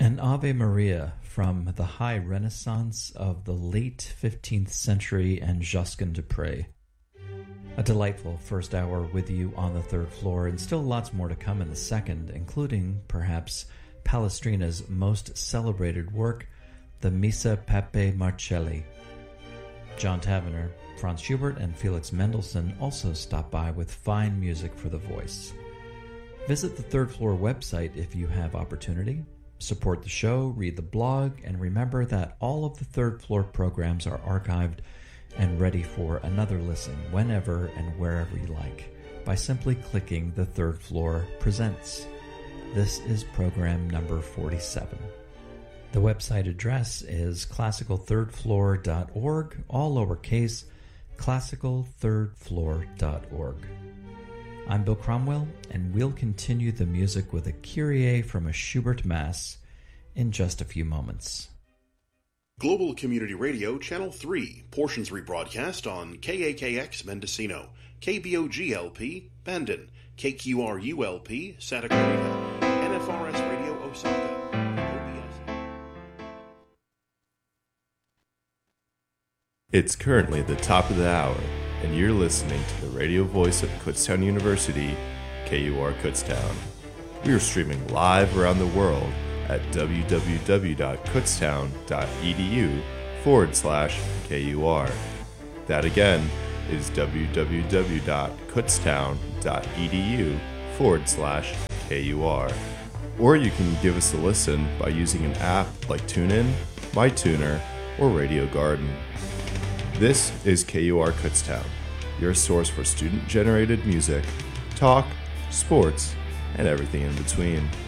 An Ave Maria from the high Renaissance of the late 15th century and Josquin du Pré. A delightful first hour with you on the third floor, and still lots more to come in the second, including, perhaps, Palestrina's most celebrated work, the Missa Pape Marcelli. John Tavener, Franz Schubert, and Felix Mendelssohn also stop by with fine music for the voice. Visit the third floor website if you have opportunity. Support the show, read the blog, and remember that all of the third floor programs are archived and ready for another listen whenever and wherever you like by simply clicking the Third Floor Presents. This is program number 47. The website address is classicalthirdfloor.org, all lowercase, classicalthirdfloor.org. I'm Bill Cromwell, and we'll continue the music with a Kyrie from a Schubert Mass in just a few moments. Global Community Radio, Channel 3, portions rebroadcast on KAKX Mendocino, KBOG-LP, Bandon, KQRU-LP, Santa Clarita, NFRS Radio Osaka, OBS. It's currently the top of the hour, and you're listening to the radio voice of Kutztown University, KUR Kutztown. We are streaming live around the world at www.kutztown.edu/KUR. That again is www.kutztown.edu/KUR. Or you can give us a listen by using an app like TuneIn, MyTuner, or Radio Garden. This is KUR Kutztown, your source for student-generated music, talk, sports, and everything in between.